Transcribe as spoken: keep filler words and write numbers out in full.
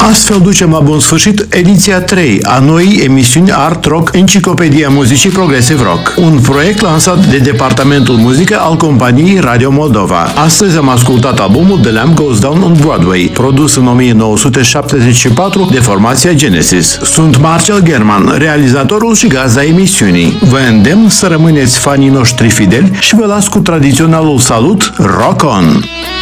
Astfel ducem la bun sfârșit ediția trei a noii emisiuni Art Rock Enciclopedia Muzicii Progressive Rock, un proiect lansat de Departamentul Muzică al companiei Radio Moldova. Astăzi am ascultat albumul The Lamb Goes Down on Broadway, produs în o mie nouă sute șaptezeci și patru de formația Genesis. Sunt Marcel German, realizatorul și gazda emisiunii. Vă îndemn să rămâneți fanii noștri fideli și vă las cu tradiționalul salut Rock On!